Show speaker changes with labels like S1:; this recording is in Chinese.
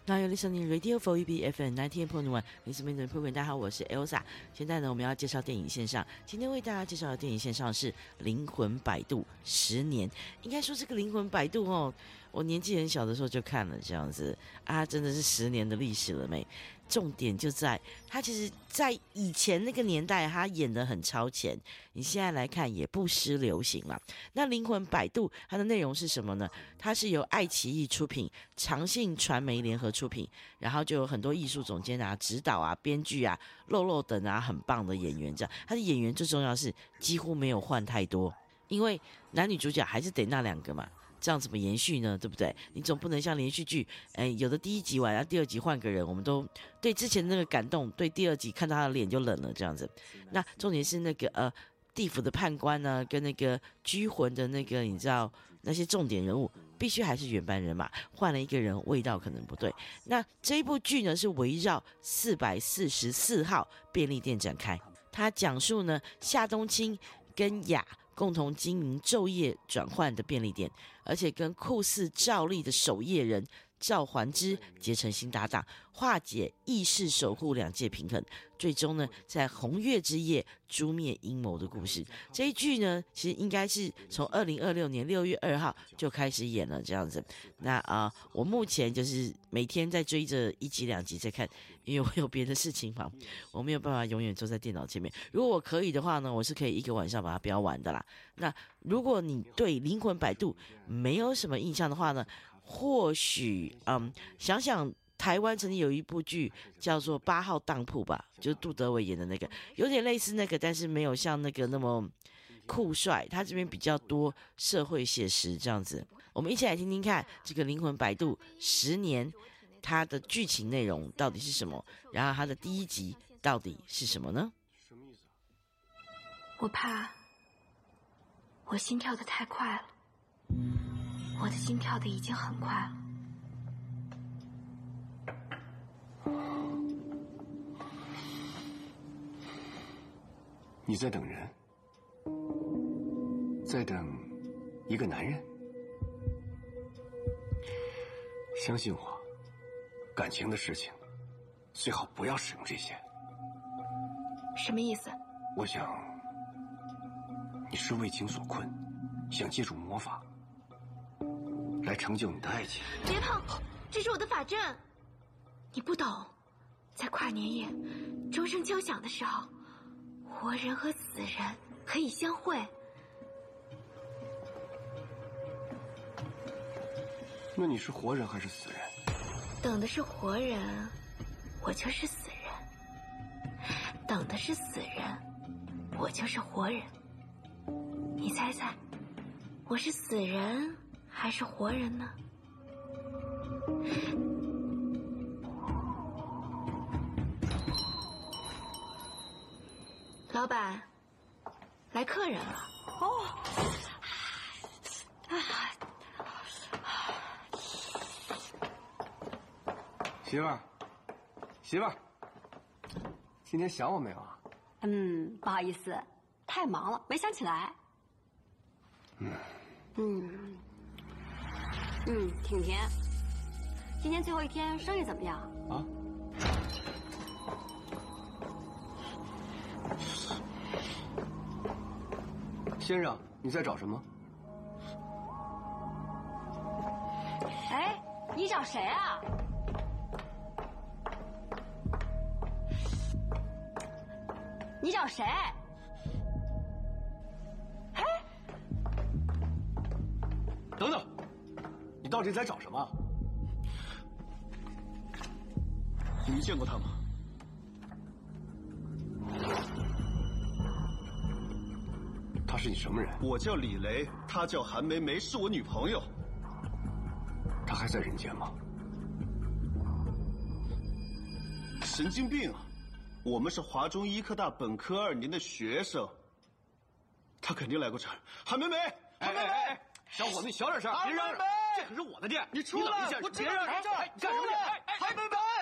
S1: Now you're listening Radio for UB FM 98.1 Listening to Program， 大家好，我是 Elsa。现在呢，我们要介绍电影线上。今天为大家介绍的电影线上是《灵魂摆渡10年》。应该说这个《灵魂摆渡》我年纪很小的时候就看了，这样子啊，真的是10年的历史了没？重点就在他其实在以前那个年代他演得很超前，你现在来看也不失流行啦。那灵魂摆渡它的内容是什么呢？它是由爱奇艺出品，长信传媒联合出品，然后就有很多艺术总监啊、指导啊、编剧啊、肉等啊很棒的演员，这样他的演员最重要的是几乎没有换太多，因为男女主角还是得那2个嘛，这样怎么延续呢？对不对？你总不能像连续剧，有的第1集完，然后第2集换个人，我们都对之前那个感动，对第2集看到他的脸就冷了，这样子。那重点是那个地府的判官呢，跟那个拘魂的那个，你知道那些重点人物，必须还是原班人马，换了一个人，味道可能不对。那这一部剧呢，是围绕444号便利店展开，它讲述呢夏冬青跟雅共同经营昼夜转换的便利店，而且跟酷似赵丽的守夜人赵环之结成新搭档，化解意识守护2界平衡，最终呢在红月之夜诛灭阴谋的故事。这一剧呢其实应该是从2026年6月2号就开始演了，这样子。那我目前就是每天在追着1集2集在看，因为我有别的事情忙，我没有办法永远坐在电脑前面。如果我可以的话呢，我是可以1个晚上把它标完的啦。那如果你对灵魂摆渡没有什么印象的话呢，或许想想台湾曾经有一部剧叫做8号当铺吧，就是杜德伟演的那个，有点类似那个，但是没有像那个那么酷帅，他这边比较多社会写实这样子。我们一起来听听看这个灵魂摆渡10年它的剧情内容到底是什么，然后它的第1集到底是什么呢？
S2: 什么意思啊？
S3: 我怕我心跳得太快了，我的心跳得已经很快了。
S2: 你在等人，在等一个男人。相信我，感情的事情最好不要使用这些。
S3: 什么意思？
S2: 我想你是为情所困，想借助魔法来成就你的爱情。
S3: 别碰，这是我的法阵。你不懂，在跨年夜钟声敲响的时候，活人和死人可以相会。
S2: 那你是活人还是死人？
S3: 等的是活人，我就是死人；等的是死人，我就是活人。你猜猜，我是死人还是活人呢？老板，来客人了。哦，
S2: 媳妇儿，媳妇儿，今天想我没有啊？
S4: 不好意思，太忙了，没想起来。挺甜。今天最后一天，生意怎么样？
S2: 啊？先生，你在找什么？
S4: 哎，你找谁啊？你找谁？哎，
S2: 等等，你到底在找什么？
S5: 你们见过他吗？
S2: 她是你什么人？
S5: 我叫李雷，她叫韩梅梅，是我女朋友。
S2: 她还在人间吗？
S5: 神经病啊！我们是华中医科大本科2年的学生，她肯定来过这儿。韩梅梅，韩梅梅，
S2: 小伙子，你小点声，
S5: 韩梅梅，
S2: 这可是我的店，
S5: 你出来！我别让人这儿，
S2: 你干什么？
S5: 韩梅梅。